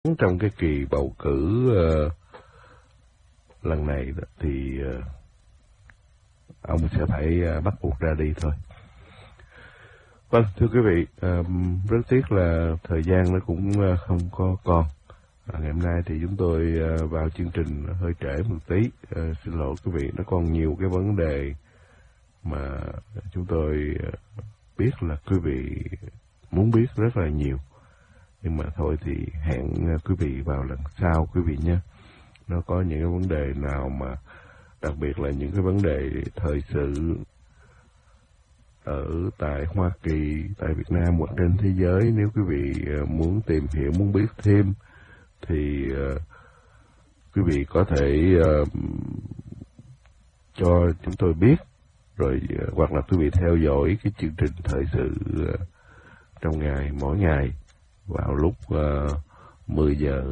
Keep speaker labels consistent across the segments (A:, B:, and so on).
A: Trong cái kỳ bầu cử lần này thì ông sẽ phải bắt buộc ra đi thôi. Vâng, thưa quý vị, rất tiếc là thời gian nó cũng không có còn. Ngày hôm nay thì chúng tôi vào chương trình hơi trễ một tí, xin lỗi quý vị, nó còn nhiều cái vấn đề mà chúng tôi biết là quý vị muốn biết rất là nhiều. Nhưng mà thôi thì hẹn quý vị vào lần sau quý vị nhé. Nó có những cái vấn đề nào mà đặc biệt là những cái vấn đề thời sự ở tại Hoa Kỳ, tại Việt Nam hoặc trên thế giới, nếu quý vị muốn tìm hiểu, muốn biết thêm thì quý vị có thể cho chúng tôi biết, rồi hoặc là quý vị theo dõi cái chương trình thời sự trong ngày, mỗi ngày vào lúc 10 giờ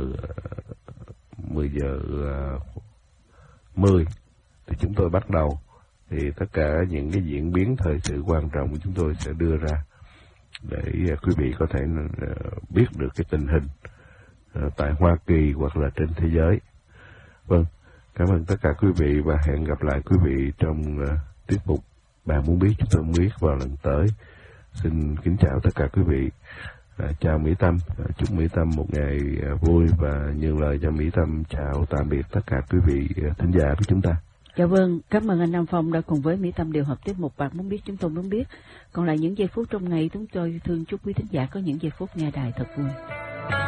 A: 10 thì chúng tôi bắt đầu, thì tất cả những cái diễn biến thời sự quan trọng chúng tôi sẽ đưa ra để quý vị có thể biết được cái tình hình tại Hoa Kỳ hoặc là trên thế giới. Vâng, cảm ơn tất cả quý vị và hẹn gặp lại quý vị trong tiết mục Bạn Muốn Biết Chúng Tôi Muốn Biết vào lần tới. Xin kính chào tất cả quý vị. Chào Mỹ Tâm, chúc Mỹ Tâm một ngày vui và nhường lời cho Mỹ Tâm chào tạm biệt tất cả quý vị thính giả của chúng ta.
B: Dạ vâng, cảm ơn anh Nam Phong đã cùng với Mỹ Tâm điều hợp tiết mục Bạn Muốn Biết Chúng Tôi Muốn Biết. Còn lại những giây phút trong ngày, chúng tôi thương chúc quý thính giả có những giây phút nghe đài thật vui.